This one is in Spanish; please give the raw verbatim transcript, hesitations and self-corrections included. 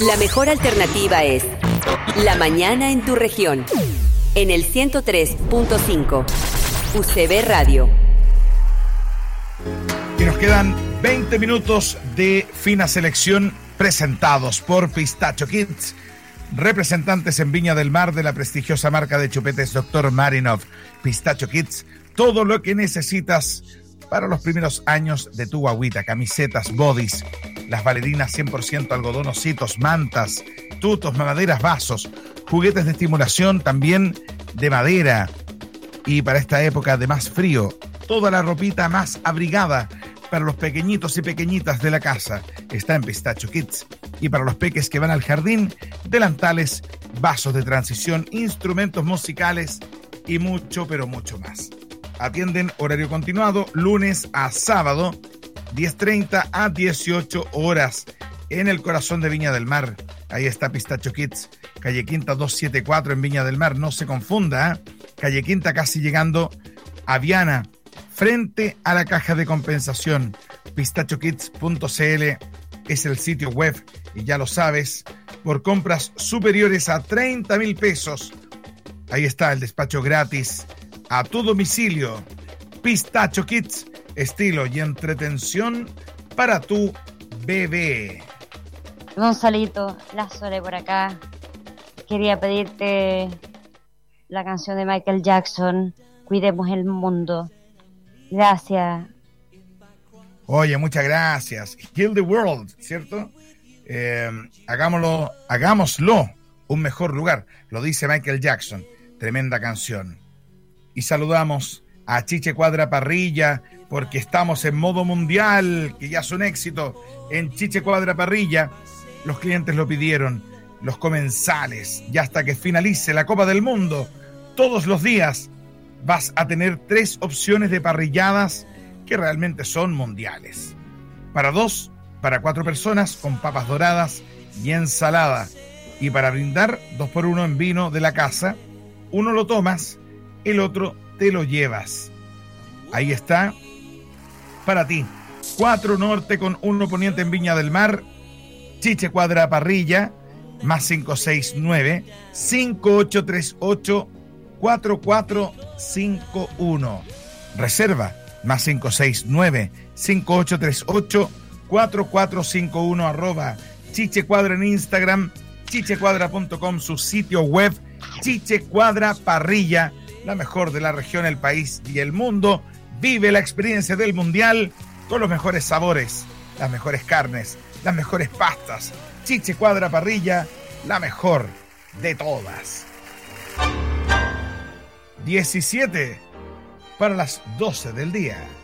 La mejor alternativa es La Mañana en tu región, en el ciento tres punto cinco, U C B Radio. Y nos quedan veinte minutos de fina selección presentados por Pistacho Kids, representantes en Viña del Mar de la prestigiosa marca de chupetes doctor Marinov. Pistacho Kids, todo lo que necesitas para los primeros años de tu guagüita: camisetas, bodys, las bailarinas cien por ciento algodón, ositos, mantas, tutos, mamaderas, vasos, juguetes de estimulación también de madera. Y para esta época de más frío, toda la ropita más abrigada para los pequeñitos y pequeñitas de la casa está en Pistacho Kids. Y para los peques que van al jardín, delantales, vasos de transición, instrumentos musicales y mucho, pero mucho más. Atienden horario continuado, lunes a sábado, diez treinta a dieciocho horas, en el corazón de Viña del Mar. Ahí está Pistacho Kids, calle Quinta doscientos setenta y cuatro en Viña del Mar. No se confunda, ¿eh? Calle Quinta casi llegando a Viana, frente a la caja de compensación. pistacho kids punto c l es el sitio web, y ya lo sabes, por compras superiores a treinta mil pesos, ahí está el despacho gratis a tu domicilio. Pistacho Kids, estilo y entretención para tu bebé. Gonzalito, la Sole por acá. Quería pedirte la canción de Michael Jackson, Cuidemos el Mundo. Gracias. Oye, muchas gracias. Heal the World, ¿cierto? Eh, hagámoslo, hagámoslo un mejor lugar. Lo dice Michael Jackson. Tremenda canción. Y saludamos a Chiche Cuadra Parrilla, porque estamos en modo mundial, que ya es un éxito. En Chiche Cuadra Parrilla, los clientes lo pidieron, los comensales, y hasta que finalice la Copa del Mundo, todos los días vas a tener tres opciones de parrilladas que realmente son mundiales. Para dos, para cuatro personas, con papas doradas y ensalada. Y para brindar, dos por uno en vino de la casa. Uno lo tomas, el otro te lo llevas. Ahí está, para ti. Cuatro Norte con uno Poniente en Viña del Mar. Chiche Cuadra Parrilla, más cinco seis nueve, cinco ocho tres ocho, cuatro cuatro cinco uno. Reserva, más cinco seis nueve, cinco ocho tres ocho, cuatro cuatro cinco uno, arroba Chiche Cuadra en Instagram, chichecuadra punto com, su sitio web. Chiche Cuadra Parrilla, la mejor de la región, el país y el mundo. Vive la experiencia del mundial con los mejores sabores, las mejores carnes, las mejores pastas. Chiche Cuadra Parrilla, la mejor de todas. diecisiete para las doce del día.